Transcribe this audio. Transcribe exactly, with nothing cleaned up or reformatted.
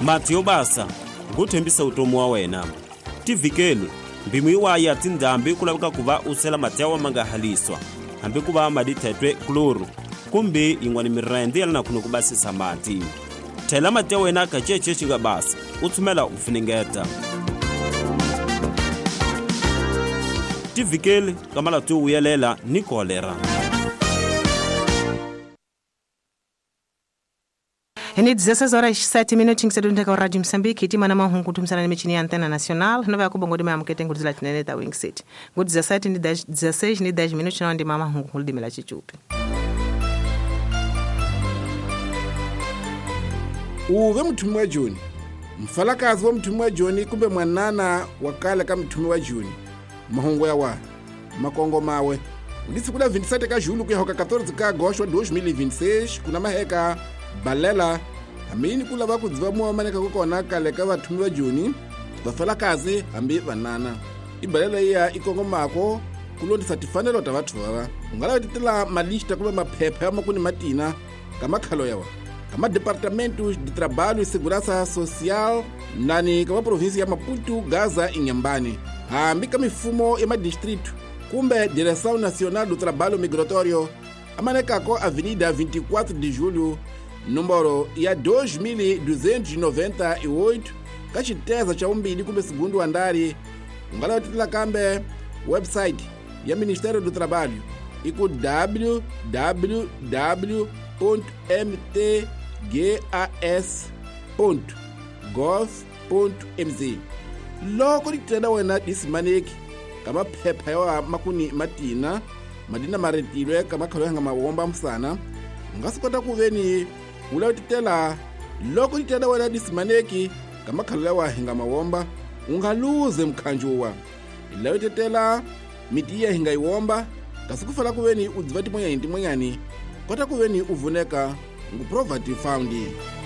mati yo basa nguthembisa utomo wa wena tivikeli mbimu iwaya tindambi kulavika kuva usela matewa mangahaliswa hambi kuva madithetwe kloro kumbe ingwani mirende yalina kuno kubasisa mati thela matewa wena kacheche chinga basa uthumela ufuningeta tivikeli kamala tu uyelela ni kolera. Ni dezesseis horas sete minutos em que se Rádio Moçambique e tima na mão com tudo na minha antena nacional não vai acompanhar o demais que tem curso latinete da Wing City. O dezessete ni dezesseis ni dez minutos não de mama com o de mela chichupi. Uve mtumi wa Juni mfalakazi wa mtumi wa Juni kumbe mwanana wakala kama mtumi wa Juni mahongo ya wa makongo mawe ulisi kula vinte e sete ka Julho kuya hoka quatorze ka Agosto wa dois mil e vinte e seis kuna maheka balela amini kula va kudziva muwamaneka kukona kale ka vathumi va Juni vafalakazi hambi vanana ibalela iya ikongomako kulondisa tifanelo ta vathu vava ungala titela malista kumbe maphepha ya makuni matina kama khalo yawa kama Departamento de Trabalho e Segurança Social nani kama província ya Maputo, Gaza e Inhambane hambi ka mifumo ya madistrito kumbe Direção Nacional do Trabalho Migratório amanekako Avenida vinte e quatro de Julho número ya dois mil duzentos e noventa e oito kachiteza cha umbili kumbe segundo andari ungala titila kambe website ya Ministério do Trabalho iku w w w ponto m t gas ponto gov ponto m z loko litenda wena disimaneki kama phepha ya makuni matina madina maretilwe kama khalo hanga mawomba msana ungasikota kuveni ula utitela loko litenda wena disimaneki kama khalo wa hinga mawomba ungaluze mkhanjuwa ila utitela mitiya hinga iwomba kasikufala kuveni udzivati mwenyani timwenyani kota kuveni uvuneka ngu Property Found.